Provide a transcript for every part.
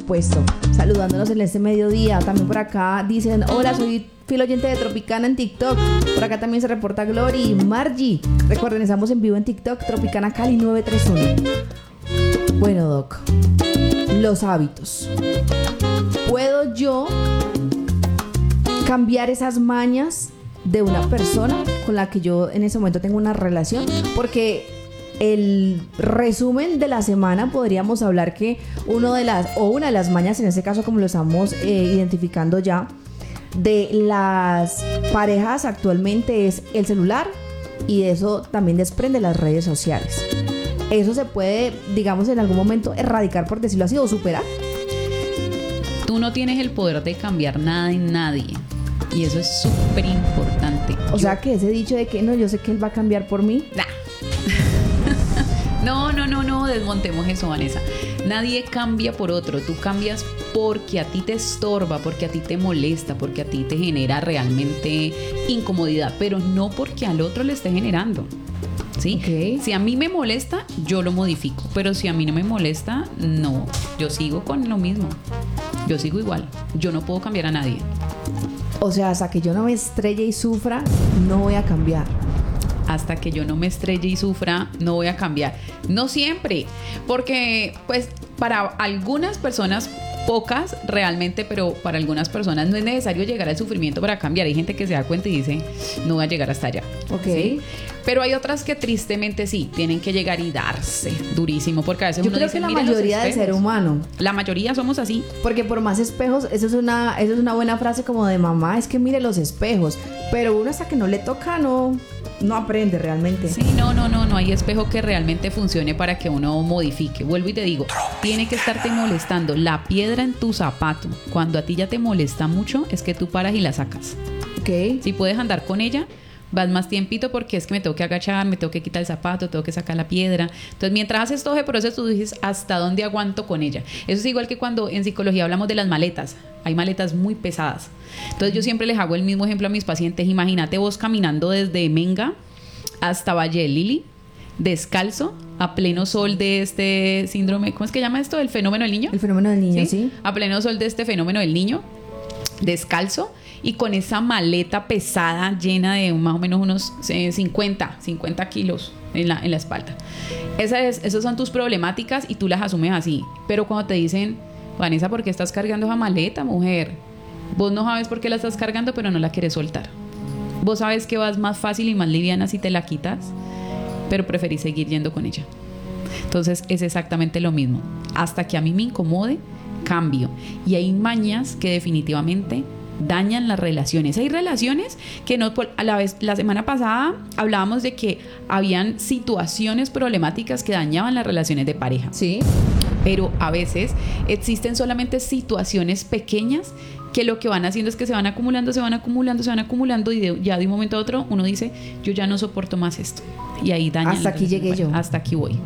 supuesto, saludándonos en este mediodía. También por acá dicen, hola, soy fiel oyente de Tropicana en TikTok. Por acá también se reporta Glory y Margie. Recuerden, estamos en vivo en TikTok, Tropicana Cali 931. Bueno, Doc, los hábitos. ¿Puedo yo cambiar esas mañas de una persona con la que yo en ese momento tengo una relación? Porque el resumen de la semana podríamos hablar que una de las mañas, en este caso como lo estamos identificando ya, de las parejas actualmente es el celular, y de eso también desprende las redes sociales. Eso se puede, digamos, en algún momento erradicar, por decirlo así, o superar. Tú no tienes el poder de cambiar nada en nadie, y eso es súper importante. O sea, que ese dicho de que no, yo sé que él va a cambiar por mí. Nah. No, desmontemos eso, Vanessa. Nadie cambia por otro. Tú cambias porque a ti te estorba, porque a ti te molesta, porque a ti te genera realmente incomodidad, pero no porque al otro le esté generando. ¿Sí? Okay. Si a mí me molesta, yo lo modifico, pero si a mí no me molesta, no. Yo sigo con lo mismo. Yo sigo igual. Yo no puedo cambiar a nadie. O sea, hasta que yo no me estrelle y sufra, no voy a cambiar. Hasta que yo no me estrelle y sufra, no voy a cambiar. No siempre, porque pues para algunas personas, pocas realmente, pero para algunas personas no es necesario llegar al sufrimiento para cambiar. Hay gente que se da cuenta y dice, no voy a llegar hasta allá. Ok. ¿Sí? Pero hay otras que tristemente sí, tienen que llegar y darse durísimo, porque a veces yo uno creo dice, que la "Mire mayoría los del ser espejos". humano. La mayoría somos así. Porque por más espejos, eso es una buena frase como de mamá, es que mire los espejos. Pero uno hasta que no le toca, no aprende realmente. Sí, no hay espejo que realmente funcione para que uno modifique. Vuelvo y te digo, tiene que estarte molestando la piedra en tu zapato. Cuando a ti ya te molesta mucho, es que tú paras y la sacas. Ok. Si puedes andar con ella, vas más tiempito, porque es que me tengo que agachar, me tengo que quitar el zapato, tengo que sacar la piedra. Entonces, mientras haces todo ese proceso, tú dices, ¿hasta dónde aguanto con ella? Eso es igual que cuando en psicología hablamos de las maletas. Hay maletas muy pesadas. Entonces, yo siempre les hago el mismo ejemplo a mis pacientes. Imagínate vos caminando desde Menga hasta Valle del Lili, descalzo, a pleno sol de este síndrome, ¿cómo es que llama esto? ¿El fenómeno del niño? El fenómeno del niño, ¿sí? A pleno sol de este fenómeno del niño, descalzo, y con esa maleta pesada llena de más o menos unos 50 kilos en la espalda. Esas son tus problemáticas y tú las asumes así. Pero cuando te dicen, Vanessa, ¿por qué estás cargando esa maleta, mujer? Vos no sabes por qué la estás cargando, pero no la quieres soltar. Vos sabes que vas más fácil y más liviana si te la quitas, pero preferís seguir yendo con ella. Entonces es exactamente lo mismo. Hasta que a mí me incomode, cambio. Y hay mañas que definitivamente dañan las relaciones. Hay relaciones que no, a la vez, la semana pasada hablábamos de que habían situaciones problemáticas que dañaban las relaciones de pareja. Sí. Pero a veces existen solamente situaciones pequeñas que lo que van haciendo es que se van acumulando y ya de un momento a otro uno dice, yo ya no soporto más esto. Y ahí dañan. Hasta aquí llegué yo. Hasta aquí voy.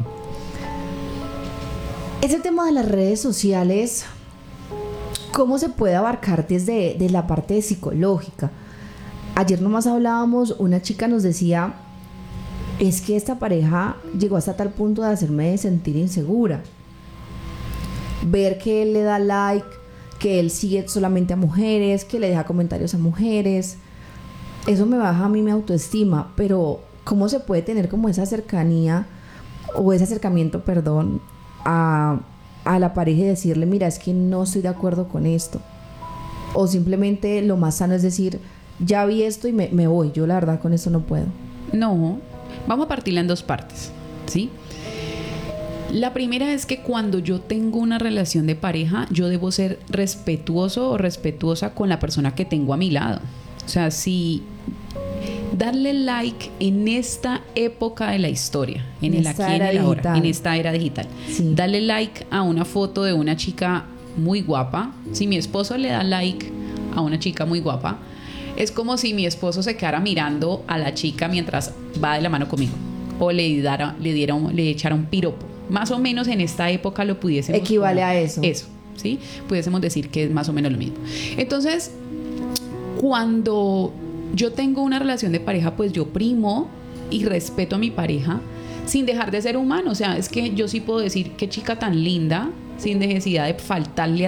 Ese tema de las redes sociales, ¿cómo se puede abarcar desde la parte psicológica? Ayer nomás hablábamos, una chica nos decía, es que esta pareja llegó hasta tal punto de hacerme sentir insegura. Ver que él le da like, que él sigue solamente a mujeres, que le deja comentarios a mujeres, eso me baja a mí mi autoestima. Pero ¿cómo se puede tener como esa cercanía o ese acercamiento, perdón, a la pareja y decirle, mira, es que no estoy de acuerdo con esto? O simplemente lo más sano es decir, ya vi esto y me voy, yo la verdad con esto no puedo. No, vamos a partirla en dos partes, ¿sí? La primera es que cuando yo tengo una relación de pareja, yo debo ser respetuoso o respetuosa con la persona que tengo a mi lado. O sea, si darle like en esta época de la historia, en el aquí y en el ahora, en esta era digital, sí. Darle like a una foto de una chica muy guapa. Si mi esposo le da like a una chica muy guapa, es como si mi esposo se quedara mirando a la chica mientras va de la mano conmigo, o le echara un piropo. Más o menos en esta época lo pudiésemos... Equivale a eso. Eso, ¿sí? Pudiésemos decir que es más o menos lo mismo. Entonces, cuando yo tengo una relación de pareja, pues yo primo y respeto a mi pareja sin dejar de ser humano. O sea, es que yo sí puedo decir qué chica tan linda, sin necesidad de faltarle